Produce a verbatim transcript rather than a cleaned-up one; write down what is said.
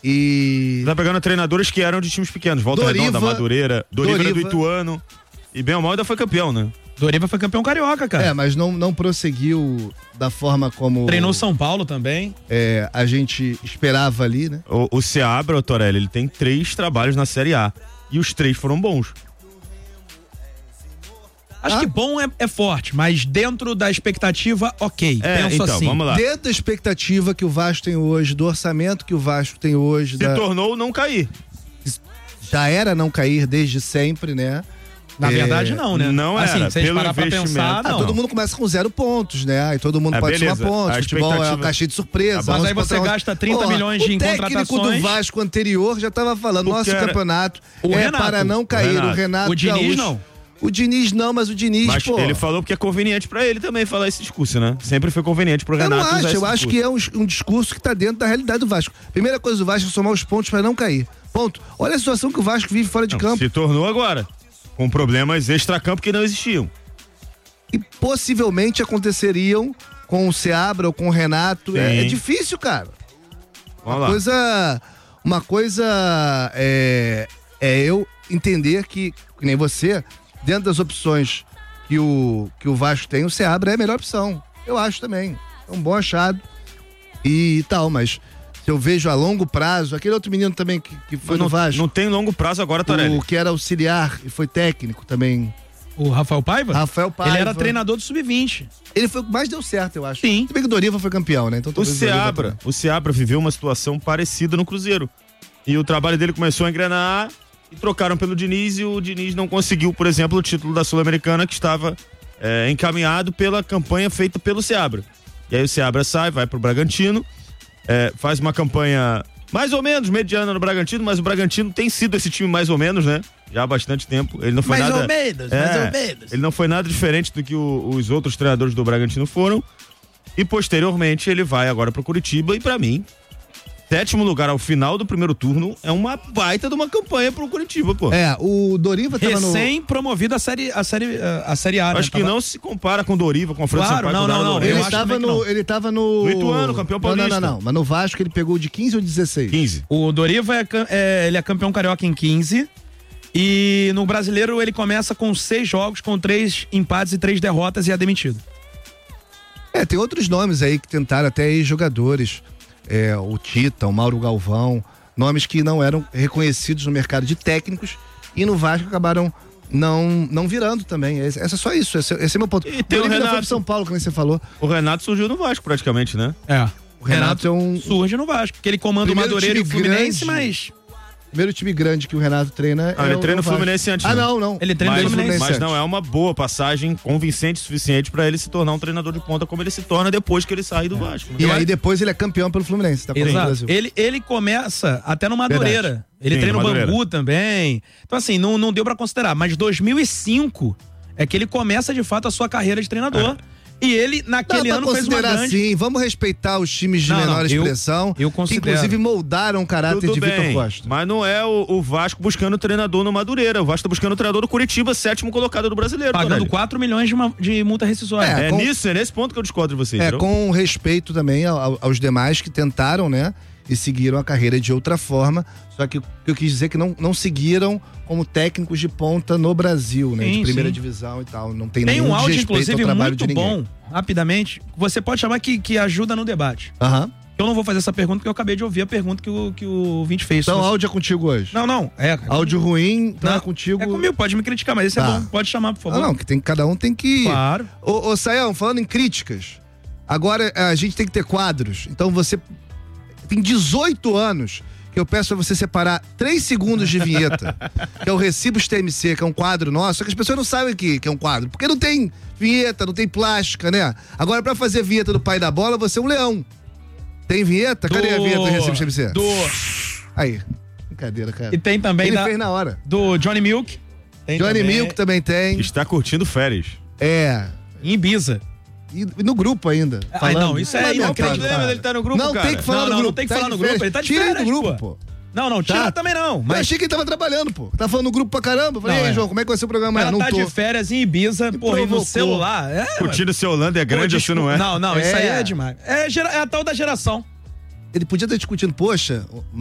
E... Tá pegando treinadores que eram de times pequenos. Volta Doriva, Redonda, Madureira. Doriva, Doriva era do Ituano. E bem ou mal ainda foi campeão, né? Doriva foi campeão carioca, cara. É, mas não, não prosseguiu da forma como... Treinou São Paulo também. É, a gente esperava ali, né? O, o Seabra, o Torelli, ele tem três trabalhos na Série A. E os três foram bons. Acho Ah. que bom é, é forte, mas dentro da expectativa, ok. É, Penso então, assim. vamos lá. Dentro da expectativa que o Vasco tem hoje, do orçamento que o Vasco tem hoje... Se da... tornou não cair. Já era não cair desde sempre, né? Na É, verdade, não, né? não assim, era, se a gente pelo parar pra investimento. pensar, Ah, não. todo mundo começa com zero pontos, né? Aí todo mundo Ah, pode beleza. somar pontos. A Futebol é uma expectativa- caixinha de surpresa. Mas onze aí você contra onze. gasta trinta Porra, milhões em O técnico contratações. do Vasco anterior já tava falando, Porque nosso era- campeonato O é Renato. para não cair. O Renato. Renato O Diniz, Gaúcho. não. O Diniz não, mas o Diniz, Mas pô... ele falou porque é conveniente pra ele também falar esse discurso, né? Sempre foi conveniente pro Eu Renato não usar acho, esse eu acho que discurso. é um, um discurso que tá dentro da realidade do Vasco. Primeira coisa do Vasco é somar os pontos para não cair. Ponto. Olha a situação que o Vasco vive fora de Não, campo. se tornou agora. Com problemas extracampo que não existiam. E possivelmente aconteceriam com o Seabra ou com o Renato. É, Sim. é difícil, cara. Vamos Uma lá. coisa, uma coisa é, é eu entender que, que nem você, dentro das opções que o, que o Vasco tem, o Seabra é a melhor opção. Eu acho também. É um bom achado e tal, mas se eu vejo a longo prazo, aquele outro menino também que, que foi não, no Vasco, não tem longo prazo agora, Torelli. o que era auxiliar e foi técnico também, O Rafael Paiva? Rafael Paiva. Ele era treinador do sub vinte. Ele foi o que mais deu certo, eu acho. Sim. Se bem que o Doriva foi campeão, né? Então, O talvez Doriva Seabra, também. o Seabra viveu uma situação parecida no Cruzeiro. E o trabalho dele começou a engrenar e trocaram pelo Diniz e o Diniz não conseguiu, por exemplo, o título da Sul-Americana que estava é, encaminhado pela campanha feita pelo Seabra. E aí o Seabra sai, vai pro Bragantino, é, faz uma campanha mais ou menos mediana no Bragantino, mas o Bragantino tem sido esse time mais ou menos, né? Já há bastante tempo. Ele não foi Mais nada, ou menos, é, mais ou menos. Ele não foi nada diferente do que o- os outros treinadores do Bragantino foram. E posteriormente ele vai agora pro Curitiba e pra mim, sétimo lugar ao final do primeiro turno é uma baita de uma campanha pro Curitiba, pô. É, o Doriva tava no... Recém promovido a série, a série, a série A, né? Acho que Tava- não se compara com o Doriva, com o Alfredo Claro, Sampaio. não, com o não, Dado não, Lourenço. eu Ele acho tava, também que no, não. ele tava no... No Ituano, campeão Não, não, paulista. não, não. Mas no Vasco ele pegou de quinze ou dezesseis? quinze. O Doriva é, cam- é, ele é campeão carioca em quinze. E no brasileiro ele começa com seis jogos, com três empates e três derrotas e é demitido. É, tem outros nomes aí que tentaram até ex-jogadores. É, o Tita, o Mauro Galvão. Nomes que não eram reconhecidos no mercado de técnicos e no Vasco acabaram não, não virando também. Esse, esse é só isso, esse, esse é meu ponto. E tem o Doriva ainda foi Renato. pro São Paulo, como você falou. O Renato surgiu no Vasco praticamente, né? É. O Renato é um- surge no Vasco, porque ele comanda o Primeiro Madureira e o time Fluminense, grande. mas Primeiro time grande que o Renato treina. Ah, é ele o- treina é o Vasco. Fluminense antes, Ah, né? não, não. Ele treina o Mas, Fluminense mas antes. não é uma boa passagem convincente o suficiente pra ele se tornar um treinador de ponta como ele se torna depois que ele sai do Vasco. né? E aí depois ele é campeão pelo Fluminense, tá? Copa do Exato. Brasil. Ele, ele começa até no Madureira. Verdade. Ele Sim, treina o Madureira. Bangu também. Então, assim, não, não deu pra considerar. Mas dois mil e cinco é que ele começa, de fato, a sua carreira de treinador. E ele, Dá naquele pra ano, fez uma considerar grande... assim, vamos respeitar os times de Não, não, menor eu- expressão, eu que considero. inclusive moldaram o caráter Tudo de Vitor bem, Costa. mas não é o, o Vasco buscando treinador no Madureira. O Vasco tá buscando treinador do Curitiba, sétimo colocado do brasileiro. Pagando Torelli. quatro milhões de, uma- de multa rescisória. É, É com- nisso, é nesse ponto que eu discordo de vocês. É, entendeu? com respeito também ao- aos demais que tentaram, né? E seguiram a carreira de outra forma. Só que o que eu quis dizer é que não, não seguiram como técnicos de ponta no Brasil, né? Sim, de primeira sim. divisão e tal. Não tem, Tem nenhum um áudio, desrespeito ao inclusive, trabalho muito de ninguém. bom, rapidamente. Você pode chamar que, que ajuda no debate. Aham. Eu não vou fazer essa pergunta porque eu acabei de ouvir a pergunta que o, que o ouvinte fez. Então, Se você- áudio é contigo hoje. Não, não. É, Áudio ruim, então Não, é contigo. É comigo, pode me criticar, mas esse Tá. é bom. Pode chamar, por favor. Ah, não, que tem, cada um tem que. Claro. Ô, ô Sayão, falando em críticas, agora a gente tem que ter quadros. Então você tem dezoito anos que eu peço pra você separar três segundos de vinheta, que é o Recibos T M C, que é um quadro nosso, só que as pessoas não sabem que, que é um quadro, porque não tem vinheta, não tem plástica, né? Agora, pra fazer vinheta do Pai da Bola, você é um leão. Tem vinheta? Cadê a vinheta do Recibos T M C? Do... Aí. Brincadeira, cara. E tem também Ele da, fez na hora. do Johnny Milk. Tem Johnny também, Milk também tem. Está curtindo férias. É. Em Ibiza. E e no grupo ainda. Ah, falando. não, isso é Lamentável, inacreditável. cara. Ele tá no grupo, Não cara. tem que falar Não, no não, grupo. não tem que Tá falar de no grupo, férias. ele tá de Tira ele do férias, grupo, pô. pô. Não, não, tira Tá? também não. Mas eu Mas achei que ele tava trabalhando, pô. Tá falando no grupo pra caramba. Eu Falei, Não, e aí, é. João, como é que vai ser o programa o amanhã? cara Não tá tô. de férias em Ibiza, porra, e no provocou. celular. É, Curtindo seu Holanda é grande, Pô, isso não é? Não, não, isso aí É. é demais. É, gera- é a tal da geração. Ele podia estar discutindo, poxa,